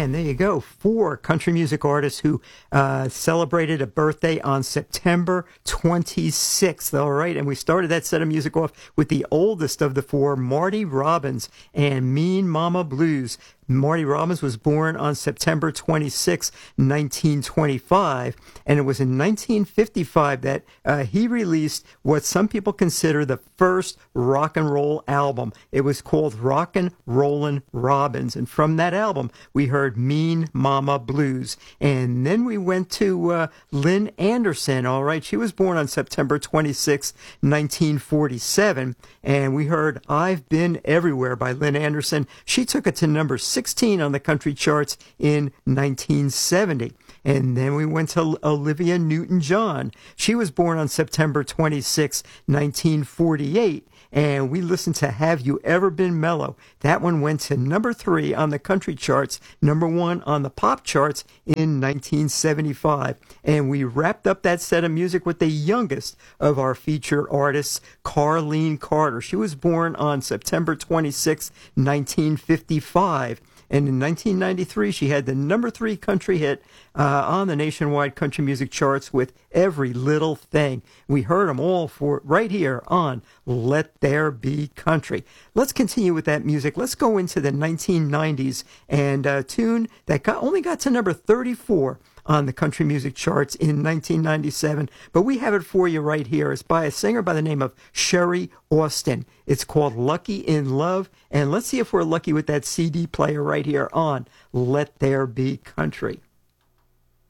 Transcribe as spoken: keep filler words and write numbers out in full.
And there you go. Four country music artists who uh, celebrated a birthday on September twenty-sixth. All right. And we started that set of music off with the oldest of the four, Marty Robbins and Mean Mama Blues. Marty Robbins was born on September twenty-sixth, nineteen twenty-five, and it was in nineteen fifty-five that uh, he released what some people consider the first rock and roll album. It was called Rockin' Rollin' Robbins, and from that album, we heard Mean Mama Blues. And then we went to uh, Lynn Anderson, all right? She was born on September twenty-sixth, nineteen forty-seven, and we heard I've Been Everywhere by Lynn Anderson. She took it to number sixteen on the country charts in nineteen seventy. And then we went to Olivia Newton-John. She was born on September twenty-sixth, nineteen forty-eight. And we listened to Have You Ever Been Mellow? That one went to number three on the country charts, number one on the pop charts in nineteen seventy-five. And we wrapped up that set of music with the youngest of our featured artists, Carlene Carter. She was born on September twenty-sixth, nineteen fifty-five. And in nineteen ninety-three, she had the number three country hit uh, on the nationwide country music charts with Every Little Thing. We heard them all for right here on Let There Be Country. Let's continue with that music. Let's go into the nineteen nineties and a tune that got, only got to number thirty-four on the country music charts in nineteen ninety-seven. But we have it for you right here. It's by a singer by the name of Sherry Austin. It's called Lucky in Love. And let's see if we're lucky with that C D player right here on Let There Be Country.